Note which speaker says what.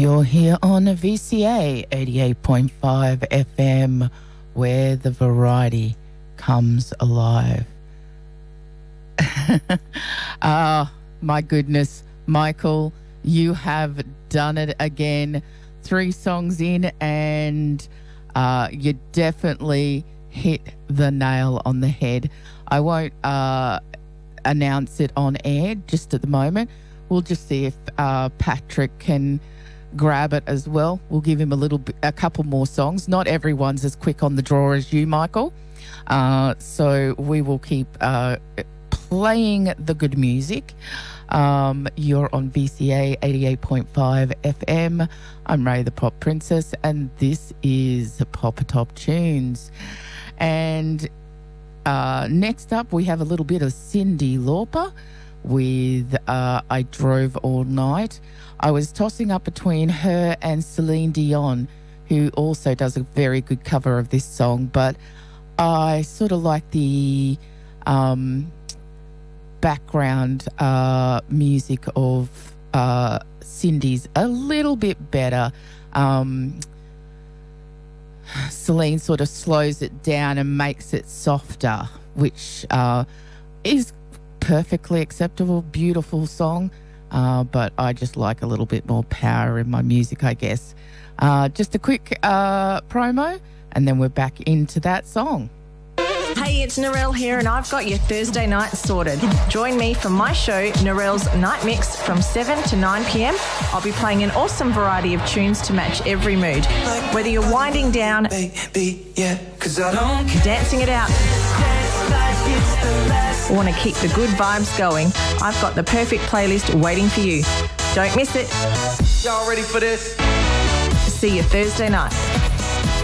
Speaker 1: You're here on VCA 88.5 FM, where the variety comes alive. My goodness, Michael, you have done it again. 3 songs in and you definitely hit the nail on the head. I won't announce it on air just at the moment. We'll just see if Patrick can grab it as well. We'll give him a couple more songs. Not everyone's as quick on the draw as you, Michael. So we will keep playing the good music. You're on VCA 88.5 FM. I'm Ray the Pop Princess, and this is Pop Top Tunes. And next up, we have a little bit of Cyndi Lauper with I Drove All Night. I was tossing up between her and Celine Dion, who also does a very good cover of this song, but I sort of like the background music of Cyndi's a little bit better. Celine sort of slows it down and makes it softer, which is perfectly acceptable, beautiful song. But I just like a little bit more power in my music, I guess. Just a quick promo, and then we're back into that song.
Speaker 2: Hey, it's Narelle here, and I've got your Thursday night sorted. Join me for my show, Narelle's Night Mix, from 7 to 9 p.m. I'll be playing an awesome variety of tunes to match every mood. Whether you're winding down, dancing it out, or want to keep the good vibes going, I've got the perfect playlist waiting for you. Don't miss it.
Speaker 3: Y'all ready for this?
Speaker 2: See you Thursday night.